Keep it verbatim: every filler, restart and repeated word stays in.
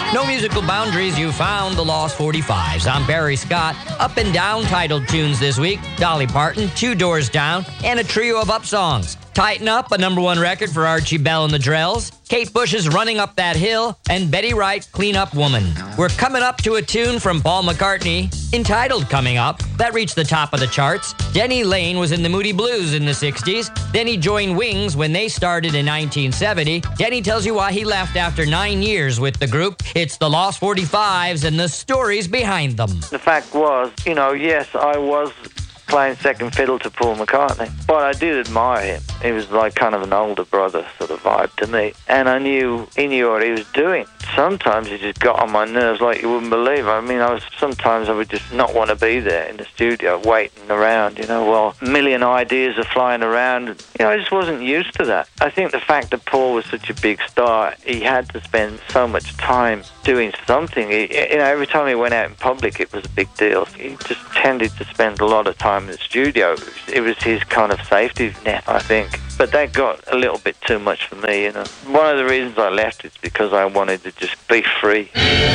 No musical boundaries, you found the Lost forty-fives. I'm Barry Scott. Up and down titled tunes this week. Dolly Parton, Two Doors Down, and a trio of up songs. Tighten Up, a number one record for Archie Bell and the Drells. Kate Bush's Running Up That Hill, and Betty Wright, Clean Up Woman. We're coming up to a tune from Paul McCartney, entitled Coming Up, that reached the top of the charts. Denny Lane was in the Moody Blues in the sixties. Then he joined Wings when they started in nineteen seventy. Denny tells you why he left after nine years with the group. It's the Lost forty-fives and the stories behind them. The fact was, you know, yes, I was playing second fiddle to Paul McCartney, but I did admire him. He was like kind of an older brother sort of vibe to me, and I knew he knew what he was doing. Sometimes he just got on my nerves like you wouldn't believe. I mean, I was sometimes I would just not want to be there in the studio waiting around, you know, while a million ideas are flying around. You know, I just wasn't used to that. I think the fact that Paul was such a big star, he had to spend so much time doing something. He, you know, every time he went out in public, it was a big deal. He just tended to spend a lot of time in the studio. It was his kind of safety net, I think. But that got a little bit too much for me, you know. One of the reasons I left is because I wanted to just be free.